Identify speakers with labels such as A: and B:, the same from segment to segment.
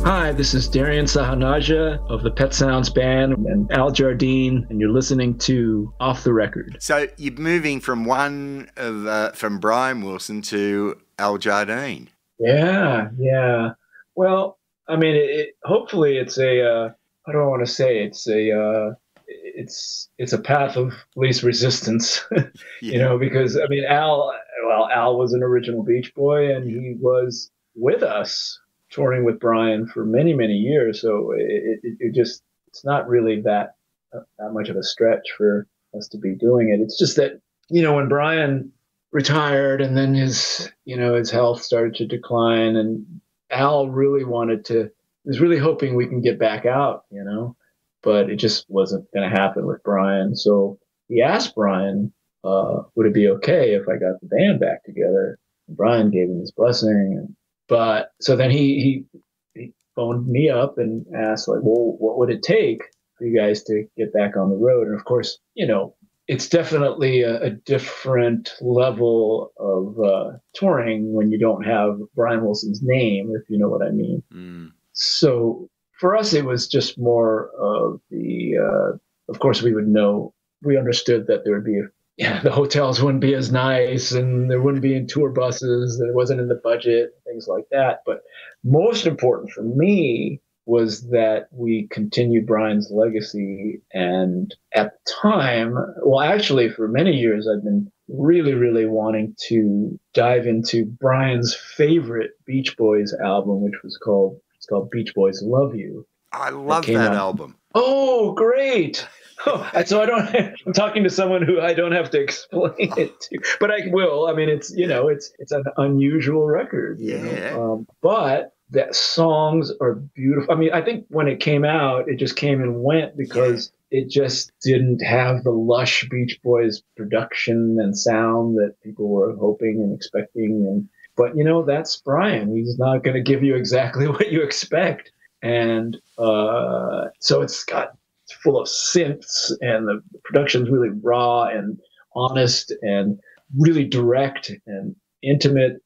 A: Hi, this is Darian Sahanaja of the Pet Sounds Band and Al Jardine, and you're listening to Off the Record.
B: So you're moving from from Brian Wilson to Al Jardine.
A: Yeah. Well, I mean, hopefully it's I don't want to say it's a path of least resistance,
B: Yeah.
A: because I mean, Al was an original Beach Boy, and he was with us touring with Brian for many, many years. So it's not really that much of a stretch for us to be doing it. It's just that, when Brian retired and then his health started to decline, and Al really was really hoping we can get back out, but it just wasn't going to happen with Brian. So he asked Brian, would it be okay if I got the band back together? And Brian gave him his blessing. But so then he phoned me up and asked, like, well, what would it take for you guys to get back on the road? And of course, it's definitely a different level of touring when you don't have Brian Wilson's name, if you know what I mean.
B: Mm.
A: So for us, it was just more of of course, we understood that there would be the hotels wouldn't be as nice, and there wouldn't be in tour buses, and it wasn't in the budget, things like that. But most important for me was that we continued Brian's legacy. And at the time, well, actually, for many years, I've been really, really wanting to dive into Brian's favorite Beach Boys album, which was called Beach Boys Love You.
B: I love that album.
A: Oh, great. So I'm talking to someone who I don't have to explain it to, but I will. I mean, it's an unusual record. But the songs are beautiful. I mean, I think when it came out, it just came and went because it just didn't have the lush Beach Boys production and sound that people were hoping and expecting. But that's Brian. He's not going to give you exactly what you expect. And so it's full of synths, and the production's really raw and honest and really direct and intimate.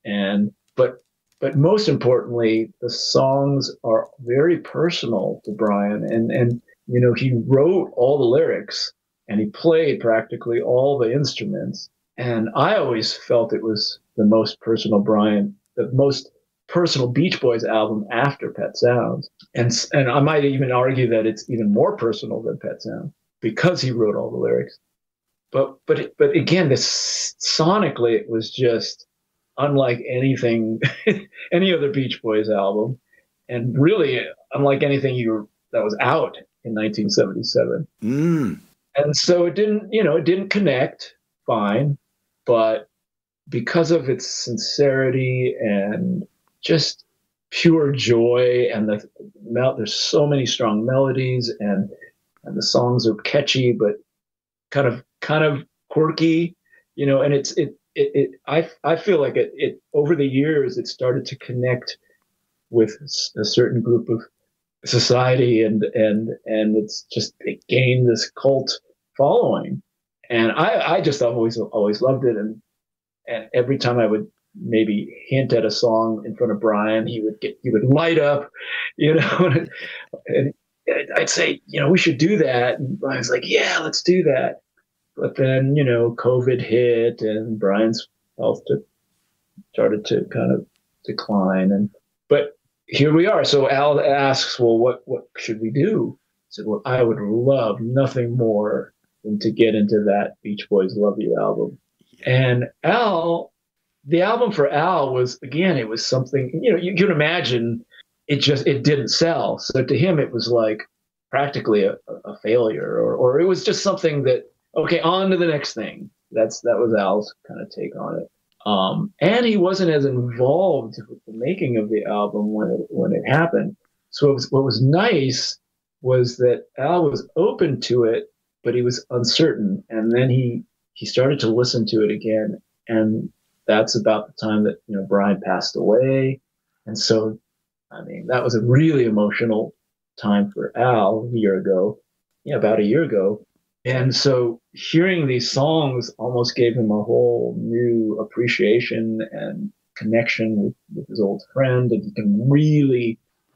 A: But most importantly, the songs are very personal to Brian. And he wrote all the lyrics and he played practically all the instruments. And I always felt it was the most personal Beach Boys album after Pet Sounds. And I might even argue that it's even more personal than Pet Sounds because he wrote all the lyrics. But again, sonically, it was just unlike anything, any other Beach Boys album, and really unlike anything that was out in 1977. And so it didn't connect fine, but because of its sincerity and just pure joy, and there's so many strong melodies, and the songs are catchy but kind of quirky, and I feel like it over the years it started to connect with a certain group of society, and it gained this cult following, and I just always loved it, and every time I would maybe hint at a song in front of Brian, he would light up, and I'd say, we should do that. And Brian's like, yeah, let's do that. But then, COVID hit and Brian's health started to kind of decline. But here we are. So Al asks, well, what should we do? I said, well, I would love nothing more than to get into that Beach Boys Love You album. And the album for Al was, again, it was something, you can imagine it didn't sell. So to him, it was like practically a failure, or it was just something that, okay, on to the next thing. That was Al's kind of take on it. And he wasn't as involved with the making of the album when it happened. So what was nice was that Al was open to it, but he was uncertain. And then he started to listen to it again, and that's about the time that Brian passed away. And so, I mean, that was a really emotional time for Al about a year ago. And so hearing these songs almost gave him a whole new appreciation and connection with his old friend, and he can really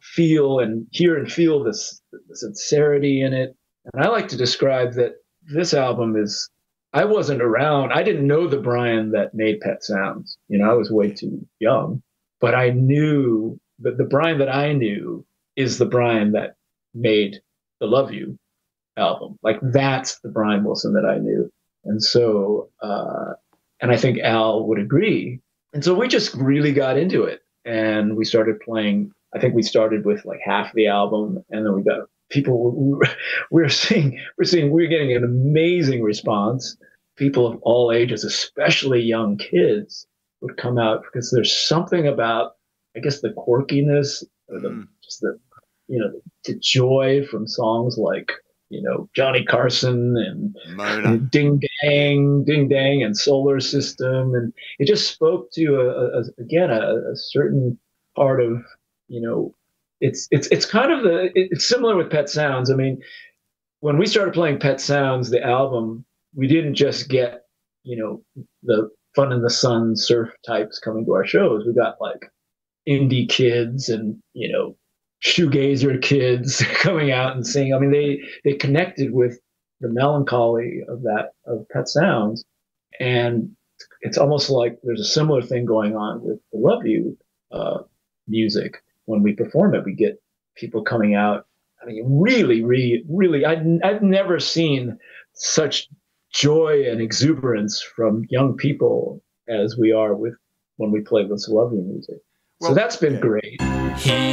A: feel and hear and feel this the sincerity in it. And I like to describe that this album is, I wasn't around. I didn't know the Brian that made Pet Sounds. You know, I was way too young, but I knew that the Brian that I knew is the Brian that made the Love You album. Like that's the Brian Wilson that I knew. And so, and I think Al would agree. And so we just really got into it and we started playing. I think we started with like half the album and then we got people, we're getting an amazing response. People of all ages, especially young kids, would come out because there's something about, I guess, the quirkiness or just the, you know, the joy from songs like, you know, Johnny Carson and Ding Dang and Solar System. And it just spoke to again, a certain part of, you know, it's kind of it's similar with Pet Sounds. I mean, when we started playing Pet Sounds, the album, we didn't just get, you know, the Fun in the Sun surf types coming to our shows. We got like indie kids and, you know, shoegazer kids coming out and singing. I mean, they connected with the melancholy of Pet Sounds, and it's almost like there's a similar thing going on with the Love You music. When we perform it, we get people coming out. I mean, really, I've never seen such joy and exuberance from young people as we are with when we play this Love You music. So that's been great.